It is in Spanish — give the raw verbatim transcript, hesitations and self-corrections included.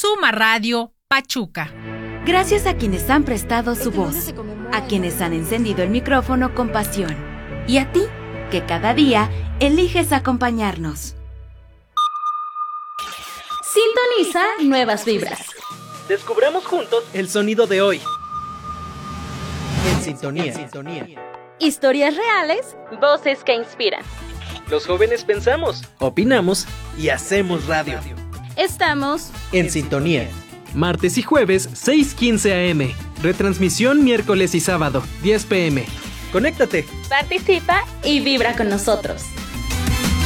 Suma Radio Pachuca. Gracias a quienes han prestado su voz, a quienes han encendido el micrófono con pasión, y a ti, que cada día eliges acompañarnos. Sintoniza nuevas vibras. Descubramos juntos el sonido de hoy. En sintonía. En sintonía. Historias reales, voces que inspiran. Los jóvenes pensamos, opinamos y hacemos radio. Estamos en sintonía. Martes y jueves, seis quince a eme. Retransmisión miércoles y sábado, diez pe eme. Conéctate. Participa y vibra con nosotros.